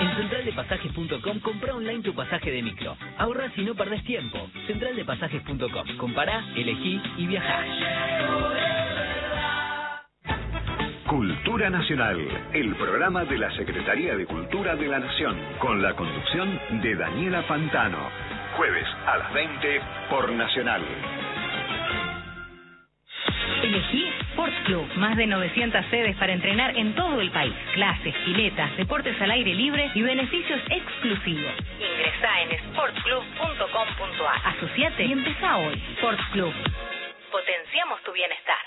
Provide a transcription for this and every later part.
En centraldepasajes.com compra online tu pasaje de micro. Ahorra si no perdés tiempo. Centraldepasajes.com. Compará, elegí y viajá. Cultura Nacional, el programa de la Secretaría de Cultura de la Nación, con la conducción de Daniela Pantano. Jueves a las 20 por Nacional. Elegí Sports Club, más de 900 sedes para entrenar en todo el país. Clases, piletas, deportes al aire libre y beneficios exclusivos. Ingresá en sportsclub.com.ar. Asociate y empezá hoy. Sports Club. Potenciamos tu bienestar.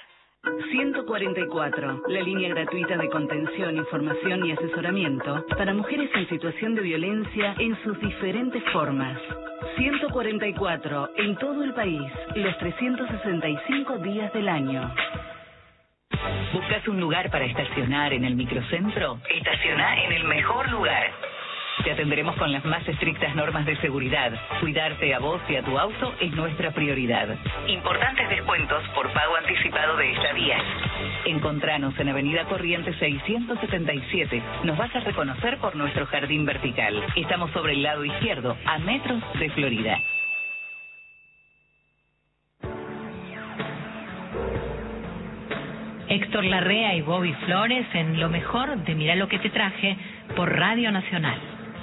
144, la línea gratuita de contención, información y asesoramiento para mujeres en situación de violencia en sus diferentes formas. 144, en todo el país, los 365 días del año. ¿Buscas un lugar para estacionar en el microcentro? Estaciona en el mejor lugar. Te atenderemos con las más estrictas normas de seguridad. Cuidarte a vos y a tu auto es nuestra prioridad. Importantes descuentos por pago anticipado de estadías. Encontranos en Avenida Corrientes 677. Nos vas a reconocer por nuestro jardín vertical. Estamos sobre el lado izquierdo, a metros de Florida. Héctor Larrea y Bobby Flores en lo mejor de Mirá lo que te traje por Radio Nacional.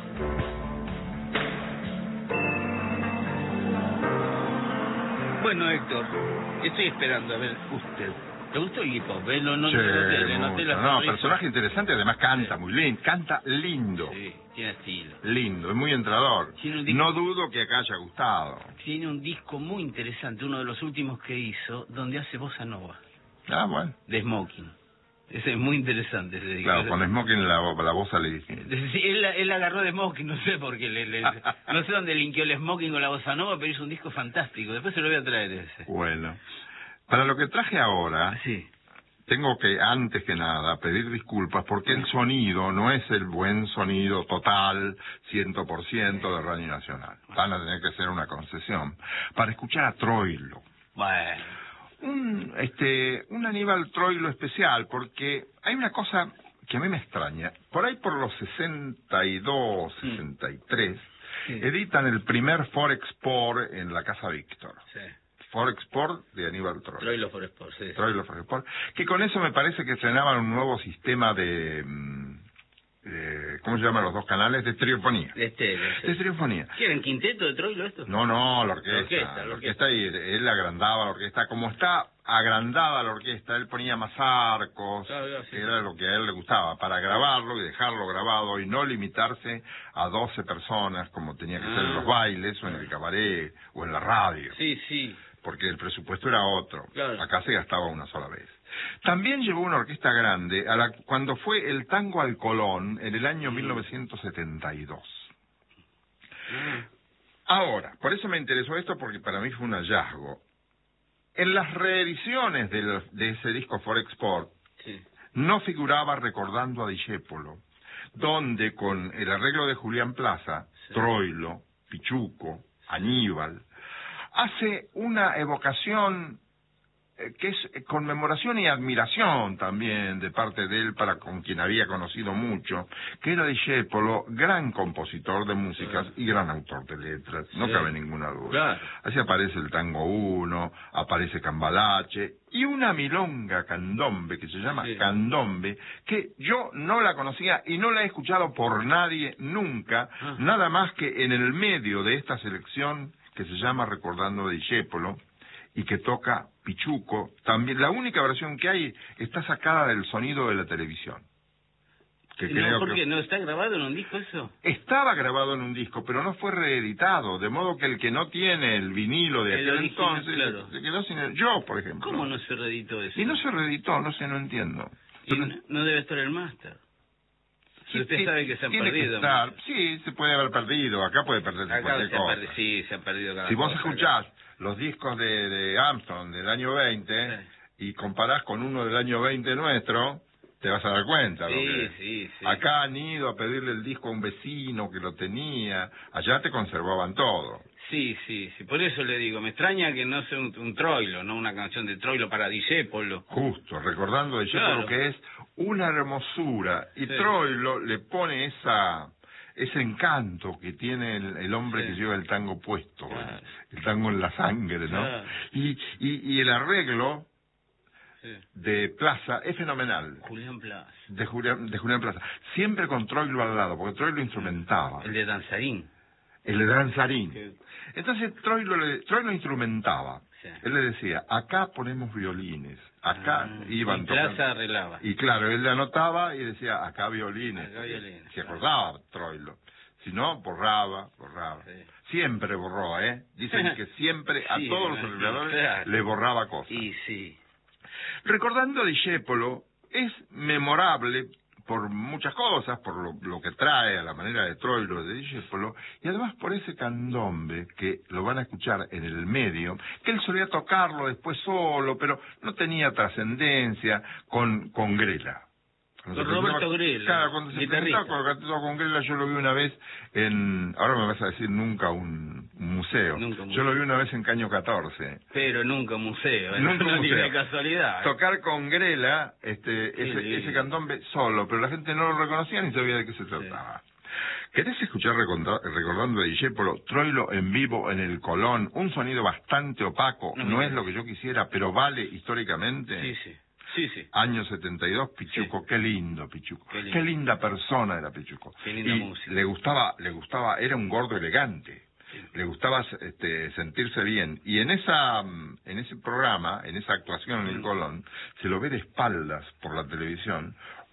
Bueno, Héctor, estoy esperando a ver usted. ¿Te gustó el hip hop? No, personaje interesante, además canta muy lindo, canta lindo. Sí, tiene estilo. Lindo, es muy entrador. No dudo que acá haya gustado. Tiene un disco muy interesante, uno de los últimos que hizo, donde hace bossa nova. Ah, bueno. De Smoking. Ese es muy interesante ese disco. Claro, con Smoking la bossa le dije. Sí, él agarró de Smoking, no sé por qué, no sé dónde linkeó el Smoking con la bossa nova, pero hizo un disco fantástico. Después se lo voy a traer ese. Bueno, para lo que traje ahora, sí, tengo que, antes que nada, pedir disculpas porque el sonido no es el buen sonido total, 100% de Radio Nacional. Van a tener que hacer una concesión para escuchar a Troilo. Bueno. Un Aníbal Troilo especial, porque hay una cosa que a mí me extraña. Por ahí por los 62, 63, editan el primer Forexport en la Casa Víctor. Sí. Forexport de Aníbal Troilo. Troilo Forexport, sí. Troilo Forexport. Que con eso me parece que estrenaban un nuevo sistema de ¿cómo se llaman los dos canales? De estereofonía. De estereofonía. ¿Quieren quinteto de Troilo esto? No, la orquesta. La orquesta y él agrandaba la orquesta. Como está agrandada la orquesta, él ponía más arcos, que era lo que a él le gustaba, para grabarlo y dejarlo grabado y no limitarse a 12 personas como tenía que ser en los bailes o en el cabaret o en la radio. Sí. Porque el presupuesto era otro. Claro. Acá se gastaba una sola vez. También llevó una orquesta grande cuando fue el tango al Colón en el año 1972. Ahora, por eso me interesó esto, porque para mí fue un hallazgo. En las reediciones de ese disco Forexport, no figuraba Recordando a Discépolo, donde con el arreglo de Julián Plaza, Troilo, Pichuco, Aníbal, hace una evocación que es conmemoración y admiración también de parte de él para con quien había conocido mucho, que era Discépolo, gran compositor de músicas y gran autor de letras, no cabe ninguna duda. Claro. Así aparece el Tango 1, aparece Cambalache y una milonga candombe que se llama Candombe, que yo no la conocía y no la he escuchado por nadie nunca, nada más que en el medio de esta selección que se llama Recordando a Discépolo, y que toca Pichuco. También la única versión que hay está sacada del sonido de la televisión. Que creo ¿Por qué? que ¿No está grabado en un disco eso? estaba grabado en un disco, pero no fue reeditado, de modo que el que no tiene el vinilo de aquel entonces se quedó sin el... Yo, por ejemplo. ¿Cómo no se reeditó eso? Y no se reeditó, no entiendo. Pero no debe estar el máster. Si usted sabe que se han perdido. Sí, se puede haber perdido. Acá puede perderse cualquier cosa. Sí, se han perdido cada Si vos cosa, escuchás los discos de Armstrong del año 20 y comparás con uno del año 20 nuestro, te vas a dar cuenta. Sí. Acá han ido a pedirle el disco a un vecino que lo tenía. Allá te conservaban todo. Sí. Por eso le digo, me extraña que no sea un Troilo, no una canción de Troilo para Discépolo. Justo, recordando a Discépolo, que es una hermosura. Y Troilo le pone ese encanto que tiene el hombre Sí. que lleva el tango puesto, Claro. el tango en la sangre, ¿no? Claro. Y el arreglo Sí. de Plaza es fenomenal. Julián Plaza. De Julián Plaza. Siempre con Troilo al lado, porque Troilo instrumentaba. El de Danzarín. El de Danzarín. Que- Entonces Troilo instrumentaba. Sí. Él le decía, acá ponemos violines, acá iban y Plaza tocando. arreglaba. Y claro, él le anotaba y decía, acá violines. Acá violines, Se claro. acordaba Troilo. Si no, borraba. Sí. Siempre borró, ¿eh? Dicen que siempre a Sí, todos los sí, arregladores claro. le borraba cosas. Y sí. Recordando a Discépolo, es memorable por muchas cosas, por lo que trae a la manera de Troilo de Discépolo, y además por ese candombe que lo van a escuchar en el medio, que él solía tocarlo después solo, pero no tenía trascendencia con Grela. Con Roberto Grela, Claro, cuando se guitarrista. presentaba con Grela, yo lo vi una vez ahora me vas a decir nunca un museo. Nunca un Yo museo. lo vi una vez en Caño 14. Pero nunca museo. Nunca no museo. de casualidad. Tocar con Grela, lindo. ese candombe solo, pero la gente no lo reconocía ni sabía de qué se trataba. ¿Querés escuchar recordando a Discépolo, Troilo en vivo en el Colón? Un sonido bastante opaco, No, no mira. es lo que yo quisiera, pero vale históricamente. Sí, sí. Sí, sí. Año 72, Pichuco, Sí. qué lindo Pichuco, Qué lindo. qué linda persona era Pichuco. Qué linda Y música. le gustaba, era un gordo elegante. Le gustaba sentirse bien, y en ese programa, en esa actuación en el Colón, se lo ve de espaldas por la televisión.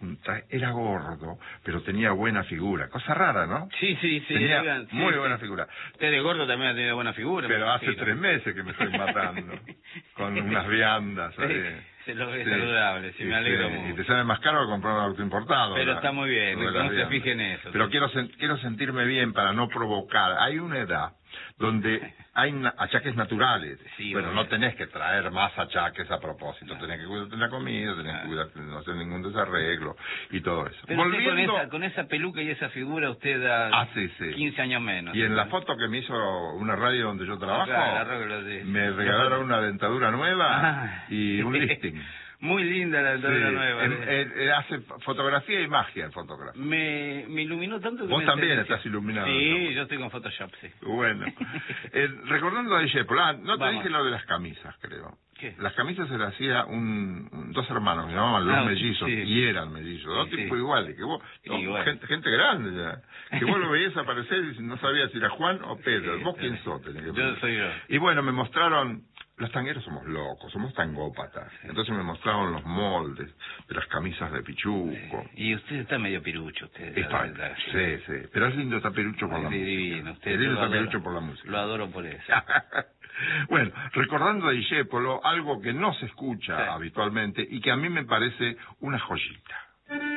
Era gordo, pero tenía buena figura, cosa rara, ¿no? Sí, sí, sí. Tenía oigan, sí, muy sí. buena figura. Usted de gordo también ha tenido buena figura. Pero me hace imagino. 3 meses que me estoy matando, con unas viandas. Se lo ve Sí. saludable, sí, me alegro sí, mucho. y te sale más caro que comprar un auto importado. Pero ¿verdad? está muy bien, Lo de no las se viandas. fije en eso. Pero Sí. quiero sentirme bien para no provocar. Hay una edad donde hay achaques naturales. Sí, bueno, obvio. no tenés que traer más achaques a propósito. Tenés que cuidarte la comida, tenés que cuidarte de no hacer ningún desarreglo y todo eso. Pero usted Volviendo... con esa peluca y esa figura usted da Sí, sí. 15 años menos. Y en la foto que me hizo una radio donde yo trabajo, Claro, la radio lo dice. me regalaron una dentadura nueva Ah. y un listing. Muy linda la dentadura Sí, nueva. hace fotografía y magia el fotógrafo. Me iluminó tanto que Vos me también enseñó. estás iluminado. Sí, ¿no? yo estoy con Photoshop, sí. Bueno, recordando a Discépolo, no te Vamos. dije lo de las camisas, creo. ¿Qué? Las camisas se las hacía dos hermanos, se llamaban los mellizos, sí. y eran mellizos, dos Sí, tipos sí. iguales, que vos, Igual. gente grande ya, que vos lo veías aparecer y no sabías si era Juan o Pedro. Sí, ¿Vos sí. quién sos? Tenés que Yo preguntar. soy yo. Y bueno, me mostraron, los tangueros somos locos, somos tangópatas, entonces me mostraron los moldes de las camisas de Pichuco. Y usted está medio pirucho, usted. Está- la verdad, sí, sí, pero es lindo taperucho por la Sí, música. divino. Usted Es lindo lo adoro. taperucho por la música. Lo adoro por eso. Bueno, recordando a Discépolo, algo que no se escucha Sí. habitualmente y que a mí me parece una joyita.